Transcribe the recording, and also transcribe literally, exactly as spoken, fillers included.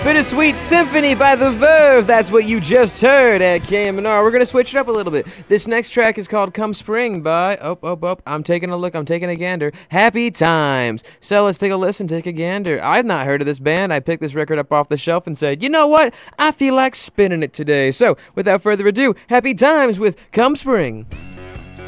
Bittersweet Symphony by The Verve. That's what you just heard at K M N R. We're going to switch it up a little bit. This next track is called Come Spring by, oh, oh, oh, I'm taking a look, I'm taking a gander, Happy Times. So let's take a listen, take a gander. I've not heard of this band. I picked this record up off the shelf and said, you know what? I feel like spinning it today. So without further ado, Happy Times with Come Spring.